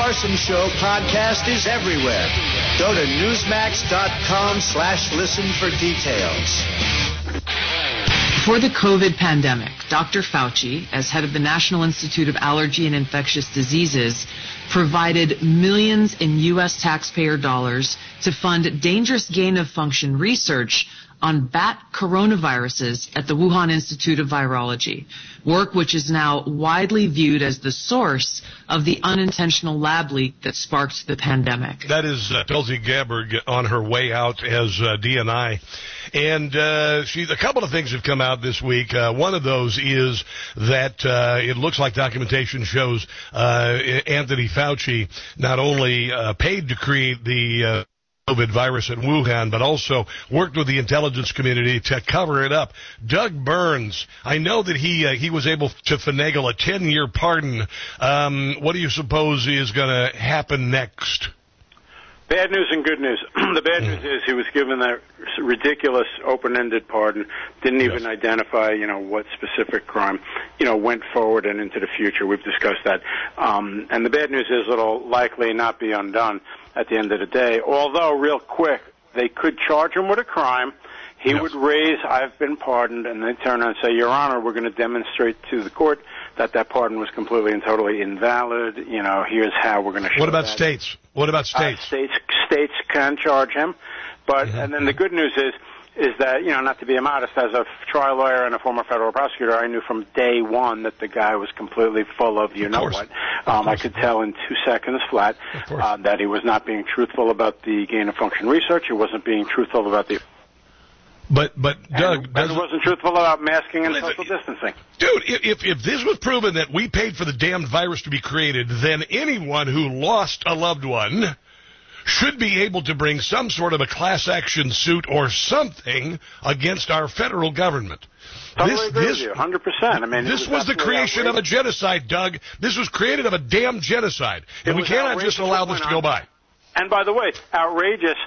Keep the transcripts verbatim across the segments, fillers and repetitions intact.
Carson Show podcast is everywhere. Go to Newsmax.com slash listen for details. Before the COVID pandemic, Doctor Fauci, as head of the National Institute of Allergy and Infectious Diseases, provided millions in U S taxpayer dollars to fund dangerous gain-of-function research on bat coronaviruses at the Wuhan Institute of Virology, work which is now widely viewed as the source of the unintentional lab leak that sparked the pandemic. That is uh, Tulsi Gabbard on her way out as uh, D N I. And uh, she, a couple of things have come out this week. Uh, one of those is that uh, it looks like documentation shows uh, Anthony Fauci not only uh, paid to create the uh, COVID virus in Wuhan, but also worked with the intelligence community to cover it up. Doug Burns, I know that he uh, he was able to finagle a ten-year pardon. Um, what do you suppose is going to happen next? Bad news and good news. The bad news is he was given that ridiculous open-ended pardon, didn't even yes. identify, you know, what specific crime, you know, went forward and into the future. We've discussed that. Um, and the bad news is it'll likely not be undone at the end of the day. Although, real quick, they could charge him with a crime. He yes. would raise, I've been pardoned, and they turn around and say, Your Honor, we're going to demonstrate to the court that that pardon was completely and totally invalid. You know, here's how we're going to show What about that. states? What about states? Uh, states states can charge him. But, mm-hmm. and then the good news is, is that, you know, not to be immodest, as a trial lawyer and a former federal prosecutor, I knew from day one that the guy was completely full of you-know-what. Um, I could tell in two seconds flat uh, that he was not being truthful about the gain-of-function research. He wasn't being truthful about the... But, but Doug... And, and it wasn't truthful about masking and social distancing. Dude, if, if this was proven that we paid for the damned virus to be created, then anyone who lost a loved one should be able to bring some sort of a class action suit or something against our federal government. Totally this, agree this, with you, one hundred percent. I mean, this was, was the creation outrageous. of a genocide, Doug. This was created of a damn genocide. And it we cannot just allow this to go by. And by the way, outrageous.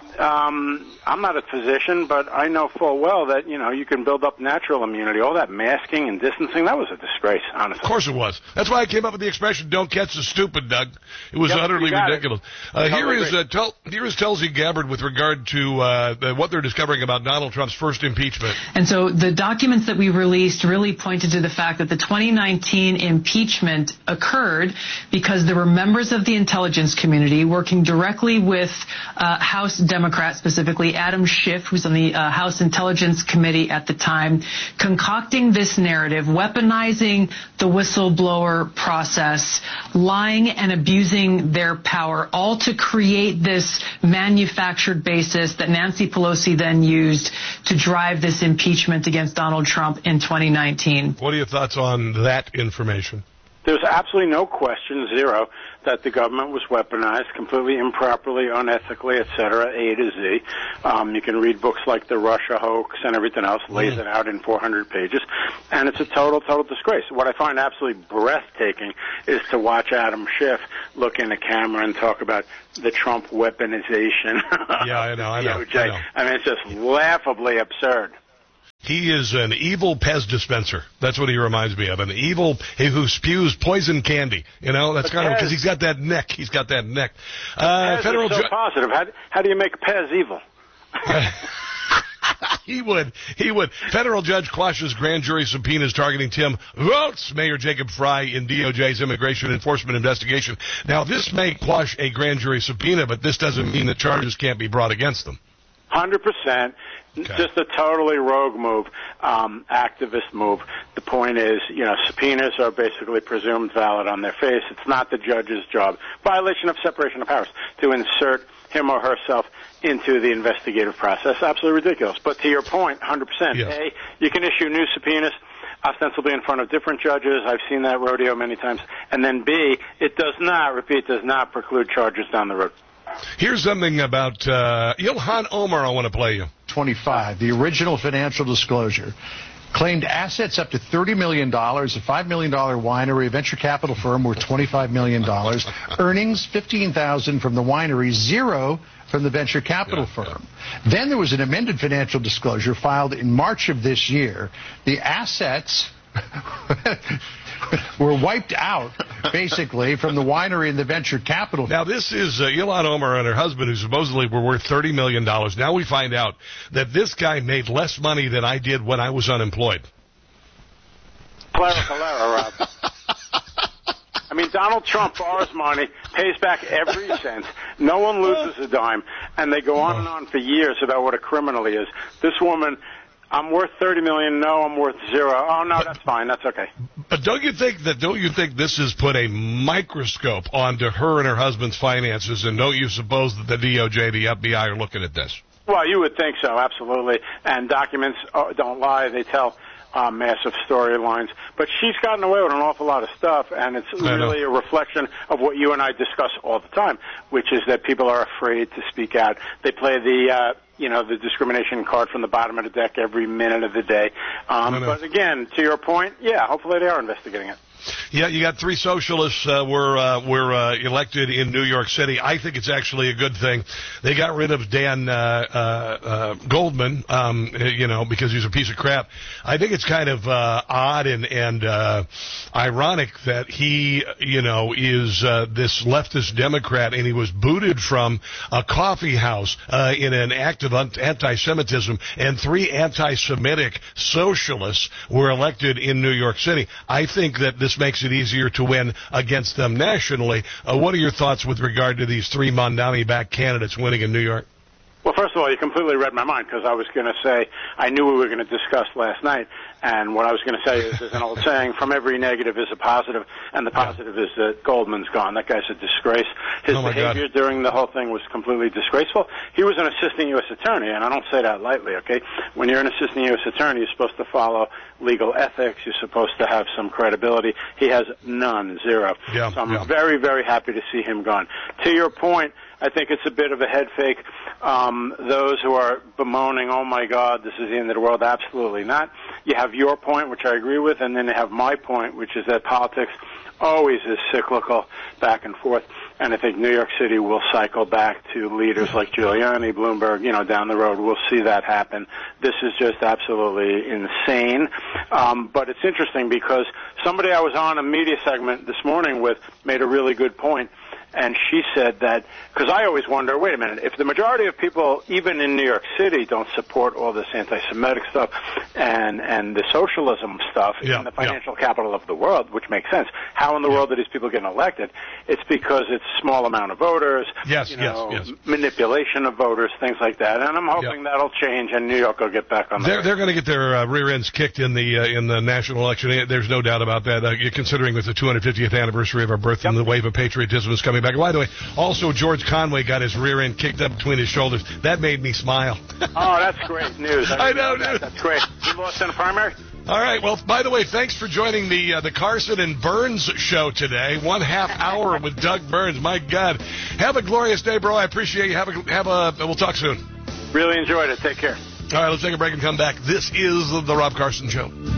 Um, I'm not a physician, but I know full well that, you know, you can build up natural immunity. All that masking and distancing, that was a disgrace, honestly. Of course it was. That's why I came up with the expression, don't catch the stupid, Doug. It was yep, utterly ridiculous. Uh, totally here, is, uh, tel- here is Tulsi Gabbard with regard to uh, the, what they're discovering about Donald Trump's first impeachment. And so the documents that we released really pointed to the fact that the twenty nineteen impeachment occurred because there were members of the intelligence community working directly with uh, House Democrats, specifically Adam Schiff, who's on the uh, House Intelligence Committee at the time, concocting this narrative, weaponizing the whistleblower process, lying and abusing their power, all to create this manufactured basis that Nancy Pelosi then used to drive this impeachment against Donald Trump in twenty nineteen. What are your thoughts on that information? There's absolutely no question, zero, that the government was weaponized completely improperly, unethically, et cetera, A to Z. Um, you can read books like The Russia Hoax and everything else, lays mm. it out in four hundred pages, and it's a total, total disgrace. What I find absolutely breathtaking is to watch Adam Schiff look in the camera and talk about the Trump weaponization. Yeah, I know, I know, I know. I mean, it's just laughably absurd. He is an evil Pez dispenser. That's what he reminds me of. An evil who spews poison candy. You know, that's but kind Pez, of because he's got that neck. He's got that neck. Uh, Pez federal is so ju- positive. How, how do you make Pez evil? He would. He would. Federal judge quashes grand jury subpoenas targeting Tim Walz, Mayor Jacob Fry in D O J's immigration enforcement investigation. Now, this may quash a grand jury subpoena, but this doesn't mean that charges can't be brought against them. one hundred percent. Okay. Just a totally rogue move, um, activist move. The point is, you know, subpoenas are basically presumed valid on their face. It's not the judge's job. Violation of separation of powers to insert him or herself into the investigative process. Absolutely ridiculous. But to your point, one hundred percent. Yes. A, you can issue new subpoenas ostensibly in front of different judges. I've seen that rodeo many times. And then B, it does not, repeat, does not preclude charges down the road. Here's something about uh, Ilhan Omar I want to play you. twenty-five, the original financial disclosure, claimed assets up to thirty million dollars, a five million dollars winery, a venture capital firm worth twenty-five million dollars, earnings fifteen thousand dollars from the winery, zero from the venture capital yeah, firm. Yeah. Then there was an amended financial disclosure filed in March of this year. The assets were wiped out, basically, from the winery and the venture capital. Now, this is uh, Ilhan Omar and her husband, who supposedly were worth thirty million dollars. Now we find out that this guy made less money than I did when I was unemployed. Clara, Clara, Rob. I mean, Donald Trump borrows money, pays back every cent. No one loses a dime. And they go on and on for years about what a criminal he is. This woman, I'm worth thirty million dollars. No, I'm worth zero. Oh, no, but, that's fine. That's okay. But don't you think that, don't you think this has put a microscope onto her and her husband's finances? And don't you suppose that the D O J, the F B I are looking at this? Well, you would think so, absolutely. And documents don't lie. They tell Uh, massive storylines, but she's gotten away with an awful lot of stuff, and it's really a reflection of what you and I discuss all the time, which is that people are afraid to speak out. They play the, uh, you know, the discrimination card from the bottom of the deck every minute of the day. Um, but again, to your point, yeah, hopefully they are investigating it. Yeah, you got three socialists uh, were uh, were uh, elected in New York City. I think it's actually a good thing. They got rid of Dan uh, uh, uh, Goldman, um, you know, because he's a piece of crap. I think it's kind of uh, odd and and uh, ironic that he, you know, is uh, this leftist Democrat, and he was booted from a coffee house uh, in an act of anti-Semitism, and three anti-Semitic socialists were elected in New York City. I think that this makes it easier to win against them nationally. Uh, what are your thoughts with regard to these three Mondani-backed candidates winning in New York? Well, first of all, you completely read my mind, because I was going to say, I knew we were going to discuss last night, and what I was going to say is there's an old saying, from every negative is a positive, and the positive yeah. is that Goldman's gone. That guy's a disgrace. His oh behavior God. during the whole thing was completely disgraceful. He was an assistant U S attorney, and I don't say that lightly, okay? When you're an assistant U S attorney, you're supposed to follow legal ethics. You're supposed to have some credibility. He has none, zero. Yeah, so I'm yeah. very, very happy to see him gone. To your point, I think it's a bit of a head fake. Um, those who are bemoaning, oh, my God, this is the end of the world, absolutely not. You have your point, which I agree with, and then you have my point, which is that politics always is cyclical, back and forth. And I think New York City will cycle back to leaders like Giuliani, Bloomberg, you know, down the road. We'll see that happen. This is just absolutely insane. Um, but it's interesting because somebody I was on a media segment this morning with made a really good point. And she said that, because I always wonder, wait a minute, if the majority of people, even in New York City, don't support all this anti-Semitic stuff and and the socialism stuff yeah, in the financial yeah. capital of the world, which makes sense, how in the yeah. world are these people getting elected? It's because it's a small amount of voters, yes, you know, yes, yes. manipulation of voters, things like that. And I'm hoping yeah. that'll change and New York will get back on the They're, they're going to get their uh, rear ends kicked in the uh, in the national election. There's no doubt about that. Uh, considering with the two hundred fiftieth anniversary of our birth yep. and the wave of patriotism is coming back. By the way, also George Conway got his rear end kicked up between his shoulders. That made me smile. Oh, that's great news. I, I know, that. dude. That's great. You lost in the primary? All right. Well, by the way, thanks for joining the uh, the Carson and Burns show today. One half hour with Doug Burns. My God. Have a glorious day, bro. I appreciate you. Have a, have a, we'll talk soon. Really enjoyed it. Take care. All right, let's take a break and come back. This is the Rob Carson Show.